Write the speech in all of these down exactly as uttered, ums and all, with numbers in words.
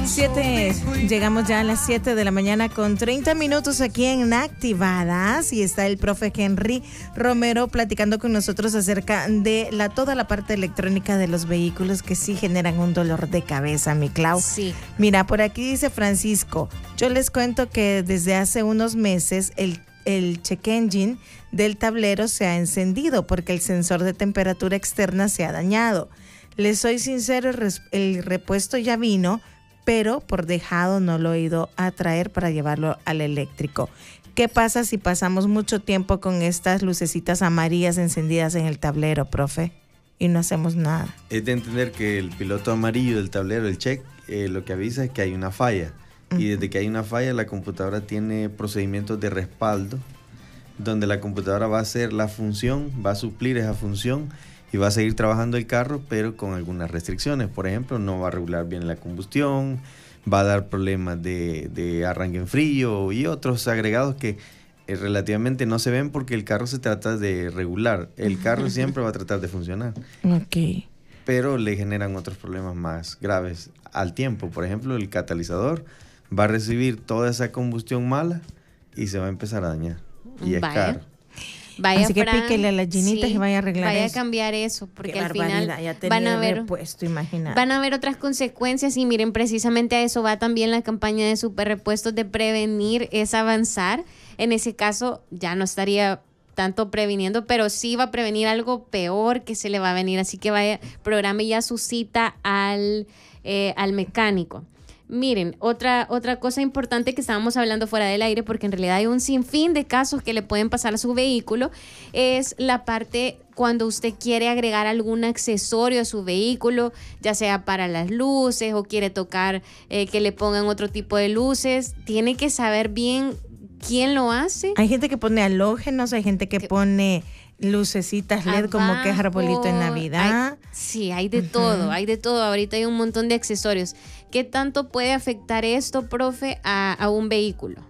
Siete, llegamos ya a las siete de la mañana con treinta minutos aquí en Activadas y está el profe Henry Romero platicando con nosotros acerca de la toda la parte electrónica de los vehículos que sí generan un dolor de cabeza, mi Clau. Sí. Mira, por aquí dice Francisco, yo les cuento que desde hace unos meses el, el check engine del tablero se ha encendido porque el sensor de temperatura externa se ha dañado. Les soy sincero, el, res, el repuesto ya vino, pero por dejado no lo he ido a traer para llevarlo al eléctrico. ¿Qué pasa si pasamos mucho tiempo con estas lucecitas amarillas encendidas en el tablero, profe, y no hacemos nada? Es de entender que el piloto amarillo del tablero, el check, eh, lo que avisa es que hay una falla. Uh-huh. Y desde que hay una falla, la computadora tiene procedimientos de respaldo, donde la computadora va a hacer la función, va a suplir esa función, y va a seguir trabajando el carro, pero con algunas restricciones. Por ejemplo, no va a regular bien la combustión, va a dar problemas de, de arranque en frío y otros agregados que eh, relativamente no se ven porque el carro se trata de regular. El carro siempre va a tratar de funcionar. Ok. Pero le generan otros problemas más graves al tiempo. Por ejemplo, el catalizador va a recibir toda esa combustión mala y se va a empezar a dañar. Y es Vaya. caro. Vaya, Así que Fran, píquele a las llenitas sí, y vaya a arreglar vaya eso. a cambiar eso, porque Qué al final ya van a ver repuesto, imagínate. van a haber otras consecuencias y miren, precisamente a eso va también la campaña de super repuestos, de prevenir es avanzar. En ese caso ya no estaría tanto previniendo, pero sí va a prevenir algo peor que se le va a venir, así que vaya, programe ya su cita al, eh, al mecánico. Miren, otra, otra cosa importante que estábamos hablando fuera del aire, porque en realidad hay un sinfín de casos que le pueden pasar a su vehículo, es la parte cuando usted quiere agregar algún accesorio a su vehículo, ya sea para las luces o quiere tocar eh, que le pongan otro tipo de luces, tiene que saber bien quién lo hace. Hay gente que pone halógenos, hay gente que, que pone lucecitas L E D abajo, como que es arbolito en Navidad. Hay, sí, hay de uh-huh. todo, hay de todo. Ahorita hay un montón de accesorios. ¿Qué tanto puede afectar esto, profe, a, a un vehículo?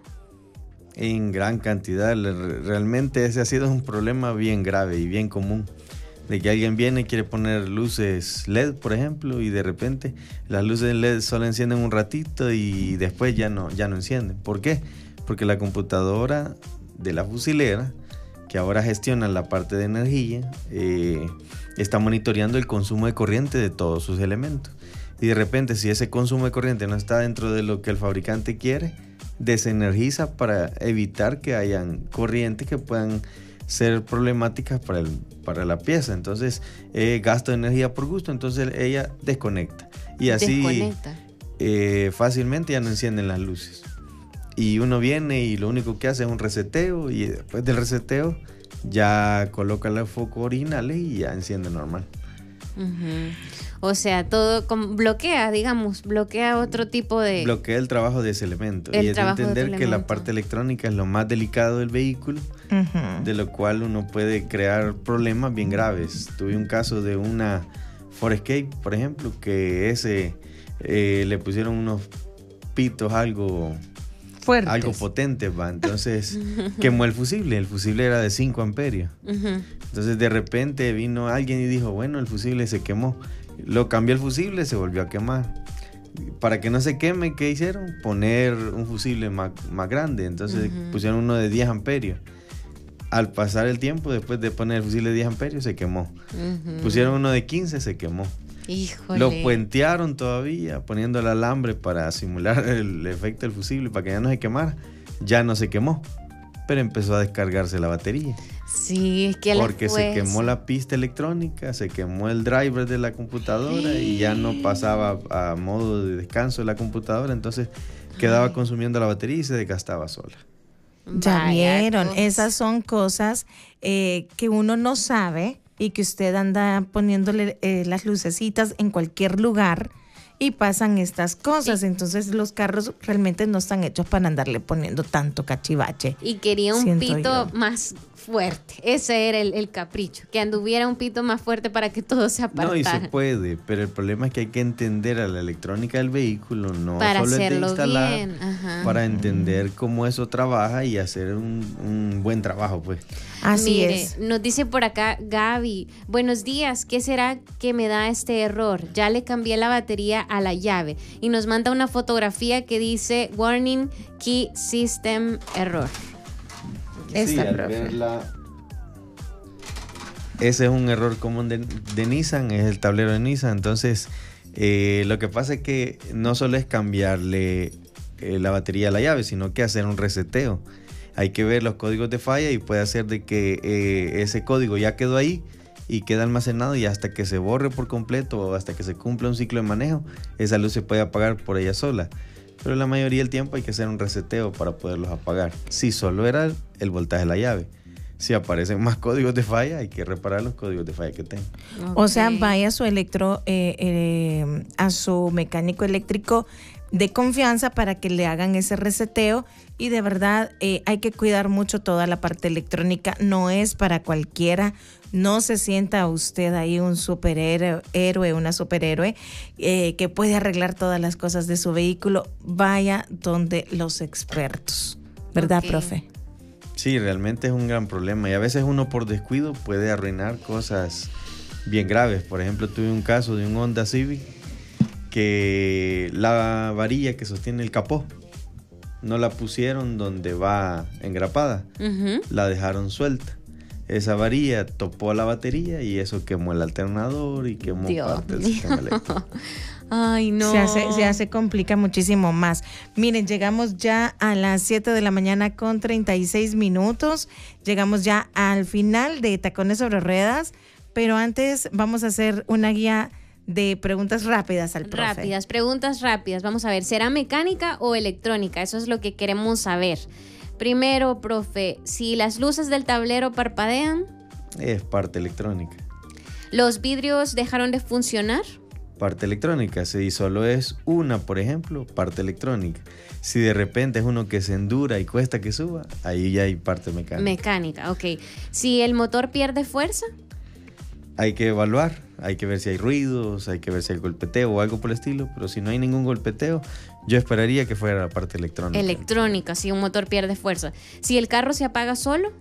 En gran cantidad. Realmente ese ha sido un problema bien grave y bien común. De que alguien viene y quiere poner luces L E D, por ejemplo, y de repente las luces L E D solo encienden un ratito y después ya no, ya no encienden. ¿Por qué? Porque la computadora de la fusilera, que ahora gestiona la parte de energía, eh, está monitoreando el consumo de corriente de todos sus elementos. Y de repente, si ese consumo de corriente no está dentro de lo que el fabricante quiere, desenergiza para evitar que hayan corrientes que puedan ser problemáticas para, el, para la pieza. Entonces, eh, gasto de energía por gusto, entonces ella desconecta. Y así desconecta. Eh, fácilmente ya no encienden las luces. Y uno viene y lo único que hace es un reseteo y después del reseteo ya coloca los focos originales y ya enciende normal. Uh-huh. O sea, todo con, bloquea, digamos, bloquea otro tipo de... Bloquea el trabajo de ese elemento. El y es de entender de que la parte electrónica es lo más delicado del vehículo, uh-huh. de lo cual uno puede crear problemas bien graves. Tuve un caso de una Ford Escape, por ejemplo, que ese eh, le pusieron unos pitos algo... fuertes. Algo potente, va. Entonces quemó el fusible. El fusible era de cinco amperios. Uh-huh. Entonces de repente vino alguien y dijo, bueno, el fusible se quemó. Lo cambió el fusible, se volvió a quemar. Para que no se queme, ¿qué hicieron? Poner un fusible más, más grande. Entonces uh-huh. pusieron uno de diez amperios. Al pasar el tiempo, después de poner el fusible de diez amperios, se quemó. Uh-huh. Pusieron uno de quince, se quemó. Híjole. Lo puentearon todavía, poniendo el alambre para simular el efecto del fusible, para que ya no se quemara. Ya no se quemó, pero empezó a descargarse la batería. Sí, es que porque se quemó la pista electrónica, se quemó el driver de la computadora y ya no pasaba a modo de descanso de la computadora, entonces quedaba Ay. consumiendo la batería y se desgastaba sola. Ya Vaya vieron, cosas. Esas son cosas eh, que uno no sabe y que usted anda poniéndole eh, las lucecitas en cualquier lugar y pasan estas cosas. Sí. Entonces los carros realmente no están hechos para andarle poniendo tanto cachivache. Y quería un pito yo. más fuerte. Ese era el, el capricho, que anduviera un pito más fuerte para que todo se apartara. No, y se puede, pero el problema es que hay que entender a la electrónica del vehículo, no para solo es de instalar, bien. Ajá. para entender cómo eso trabaja y hacer un, un buen trabajo, pues. Así Mire, es. Nos dice por acá Gaby, buenos días, ¿qué será que me da este error? Ya le cambié la batería a la llave. Y nos manda una fotografía que dice Warning Key System Error. Esta, sí, al profe. verla, ese es un error común de, de Nissan, es el tablero de Nissan. Entonces, eh, lo que pasa es que no solo es cambiarle eh, la batería a la llave, sino que hacer un reseteo. Hay que ver los códigos de falla y puede hacer de que eh, ese código ya quedó ahí y queda almacenado, y hasta que se borre por completo o hasta que se cumpla un ciclo de manejo, esa luz se puede apagar por ella sola. Pero la mayoría del tiempo hay que hacer un reseteo para poderlos apagar. Si solo era el, el voltaje de la llave. Si aparecen más códigos de falla, hay que reparar los códigos de falla que tenga. Okay. O sea, vaya a su electro, eh, eh, a su mecánico eléctrico de confianza para que le hagan ese reseteo. Y de verdad eh, hay que cuidar mucho toda la parte electrónica. No es para cualquiera. No se sienta usted ahí un superhéroe, héroe, una superhéroe eh, que puede arreglar todas las cosas de su vehículo. Vaya donde los expertos. ¿Verdad, okay, profe? Sí, realmente es un gran problema. Y a veces uno por descuido puede arruinar cosas bien graves. Por ejemplo, tuve un caso de un Honda Civic que la varilla que sostiene el capó no la pusieron donde va engrapada. Uh-huh. La dejaron suelta. Esa varilla topó la batería y eso quemó el alternador y quemó Dios parte del sistema eléctrico. Ay, no. Se hace, se hace complica muchísimo más. Miren, llegamos ya a las siete de la mañana con treinta y seis minutos. Llegamos ya al final de Tacones sobre Ruedas, pero antes vamos a hacer una guía de preguntas rápidas al profe. Rápidas, preguntas rápidas. Vamos a ver, ¿será mecánica o electrónica? Eso es lo que queremos saber. Primero, profe, si las luces del tablero parpadean. Es parte electrónica. ¿Los vidrios dejaron de funcionar? Parte electrónica. Si solo es una, por ejemplo, parte electrónica. Si de repente es uno que se endura y cuesta que suba, ahí ya hay parte mecánica. Mecánica, ok. Si el motor pierde fuerza. Hay que evaluar, hay que ver si hay ruidos, hay que ver si hay golpeteo o algo por el estilo, pero si no hay ningún golpeteo, yo esperaría que fuera la parte electrónica. Electrónica, si un motor pierde fuerza. Si el carro se apaga solo.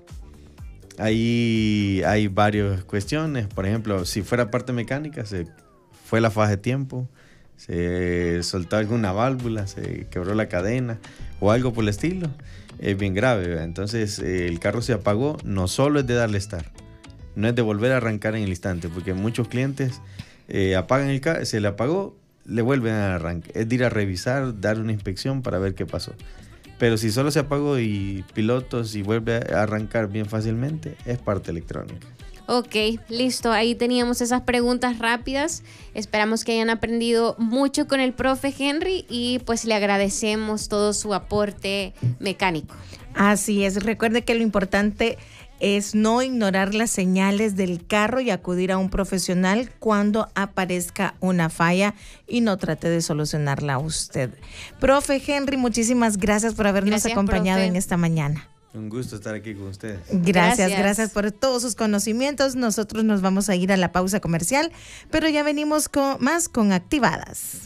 Ahí hay varias cuestiones. Por ejemplo, si fuera parte mecánica, se fue la faja de tiempo, se soltó alguna válvula, se quebró la cadena o algo por el estilo, es bien grave, ¿verdad? Entonces eh, el carro se apagó, no solo es de darle start, no es de volver a arrancar en el instante, porque muchos clientes eh, apagan el carro, se le apagó, le vuelven a arrancar. Es de ir a revisar, dar una inspección para ver qué pasó. Pero si solo se apagó y pilotos y vuelve a arrancar bien fácilmente, es parte electrónica. Ok, listo. Ahí teníamos esas preguntas rápidas. Esperamos que hayan aprendido mucho con el profe Henry y pues le agradecemos todo su aporte mecánico. Así es. Recuerde que lo importante es no ignorar las señales del carro y acudir a un profesional cuando aparezca una falla y no trate de solucionarla usted. Profe Henry, muchísimas gracias por habernos gracias, acompañado profe. en esta mañana. Un gusto estar aquí con ustedes. Gracias, gracias, gracias por todos sus conocimientos. Nosotros nos vamos a ir a la pausa comercial, pero ya venimos con más con Activadas.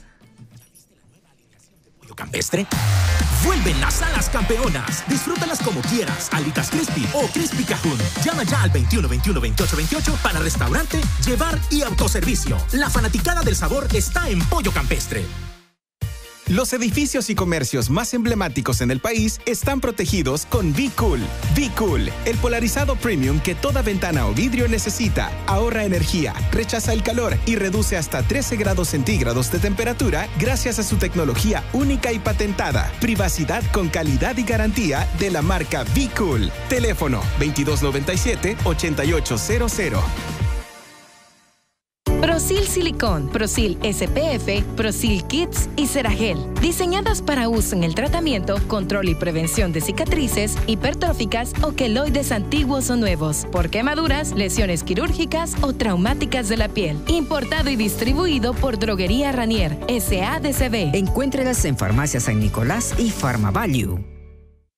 Campestre. Vuelven las alas campeonas. Disfrútalas como quieras. Alitas crispy o crispy cajún. Llama ya al veintiuno veintiuno veintiocho veintiocho para restaurante, llevar y autoservicio. La fanaticada del sabor está en Pollo Campestre. Los edificios y comercios más emblemáticos en el país están protegidos con V-Cool. V-Cool, el polarizado premium que toda ventana o vidrio necesita. Ahorra energía, rechaza el calor y reduce hasta trece grados centígrados de temperatura gracias a su tecnología única y patentada. Privacidad con calidad y garantía de la marca V-Cool. Teléfono veintidós noventa y siete, ochenta y ocho cero cero. Prosil Silicón, Prosil S P F, Prosil Kids y Ceragel. Diseñadas para uso en el tratamiento, control y prevención de cicatrices, hipertróficas o queloides antiguos o nuevos, por quemaduras, lesiones quirúrgicas o traumáticas de la piel. Importado y distribuido por Droguería Ranier, S A D C B. Encuéntrelas en Farmacia San Nicolás y Farmavalue.